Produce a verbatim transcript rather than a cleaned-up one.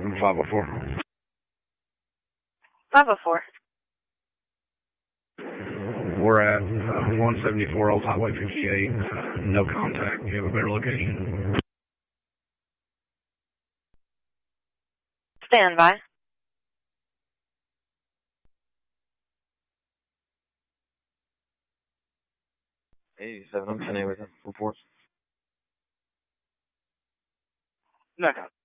five oh four. five oh four. We're at uh, one seventy-four Old Highway fifty-eight. No contact. You have a better location? Stand by. eighty-seven, I'm sending with reports. No.